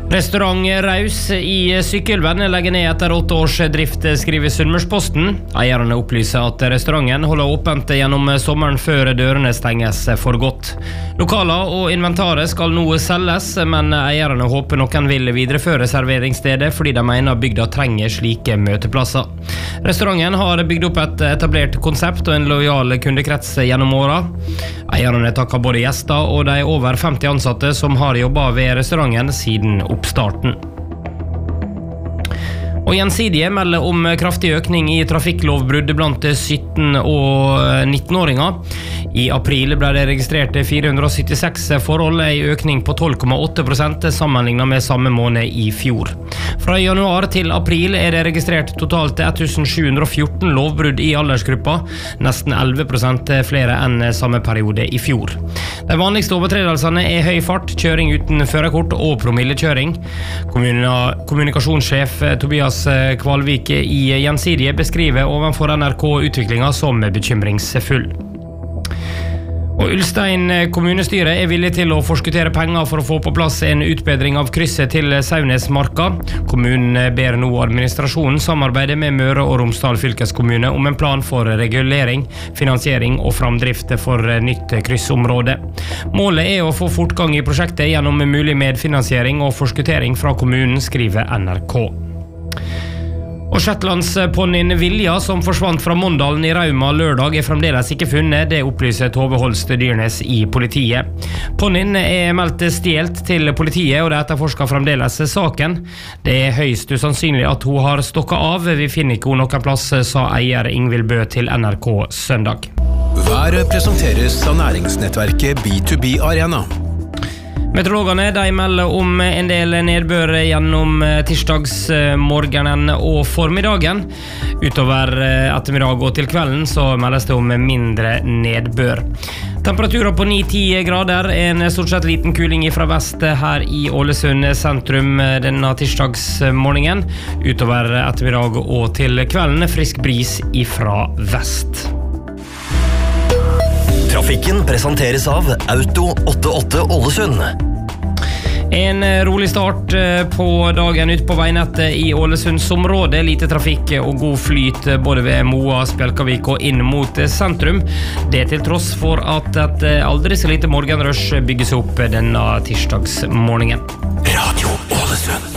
Restaurant Raus i Sykkylven legger ned etter 8 års drift, skriver Sunnmørsposten. Eierne opplyser at restauranten holder åpent gjennom sommeren før dørene stenges for godt. Lokaler og inventaret skal nå selges, men eierne håper noen vil videreføre serveringsstedet fordi de mener bygda trenger slike møteplasser. Restauranten har bygd opp et etablert konsept og en lojal kundekrets gjennom året. Eierne takker både gjester og de over 50 ansatte som har jobbet ved restauranten siden oppstarten. Og Gjensidige melder om kraftig økning i trafikklovbrudd blant 17- og 19-åringer. I april ble det registrert 476 forhold, en økning på 12,8% sammenlignet med samme måned i fjor. Fra januar til april er det registrert totalt 1714 lovbrudd i aldersgruppa, nesten 11% flere enn samme periode i fjor. De vanligste overtredelsene er høy fart, kjøring uten førerkort og promillekjøring. Kommunikasjonssjef Tobias Kvalvik i Gjensidige beskriver ovenfor NRK utviklingen som bekymringsfull. Og Ulstein kommunestyre er villig til å forskuttere penger for å få på plass en utbedring av krysset til Saunesmarka. Kommunen ber nå administrasjonen samarbeide med Møre og Romsdal fylkeskommune om en plan for regulering, finansiering og framdrift for nytt kryssområde. Målet er å få fortgang i prosjektet gjennom mulig medfinansiering og forskutering fra kommunen, skriver NRK. Og Shetlandsponnien Vilja, som forsvant fra Mondalen i Rauma lørdag, er fremdeles ikke funnet. Det opplyser Tove Holst Dyrnes i politiet. Ponnien er meldt stjelt til politiet, og det etterforsker fremdeles saken. Det er høyst usannsynlig at hun har stokket av. Vi finner ikke hun noen plass, sa eier Ingvild Bø til NRK søndag. Været presenteres av næringsnettverket B2B Arena. Meteorologene de melder om en del nedbør gjennom tirsdagsmorgenen og formiddagen. Utover ettermiddag og til kvelden så meldes det om mindre nedbør. Temperaturer på 9-10 grader, en stort sett liten kuling fra vest her i Ålesund sentrum denne tirsdagsmorgenen. Utover ettermiddag og til kvelden frisk bris fra vest. Trafikken presenteres av Auto 88 Ålesund. En rolig start på dagen ut på veinettet i Ålesundsområdet. Lite trafikk og god flyt både ved Moa, Spjelkavik og inn mot sentrum. Det til tross for at et aldri så lite morgenrush bygges opp denne tirsdagsmorgenen. Radio Ålesund.